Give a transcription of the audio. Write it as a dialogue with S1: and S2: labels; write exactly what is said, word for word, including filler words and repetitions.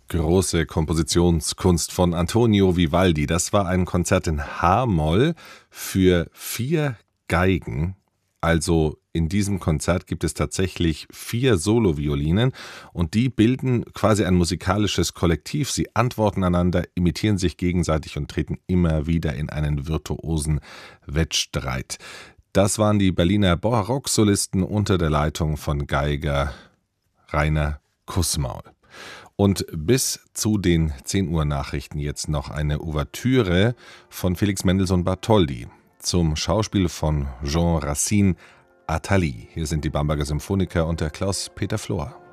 S1: Große Kompositionskunst von Antonio Vivaldi. Das war ein Konzert in H-Moll für vier Geigen. Also in diesem Konzert gibt es tatsächlich vier Soloviolinen und die bilden quasi ein musikalisches Kollektiv. Sie antworten einander, imitieren sich gegenseitig und treten immer wieder in einen virtuosen Wettstreit. Das waren die Berliner Barocksolisten unter der Leitung von Geiger Rainer Kussmaul. Und bis zu den zehn Uhr Nachrichten jetzt noch eine Ouvertüre von Felix Mendelssohn Bartholdy zum Schauspiel von Jean Racine Athalie. Hier sind die Bamberger Symphoniker unter Klaus-Peter Flor.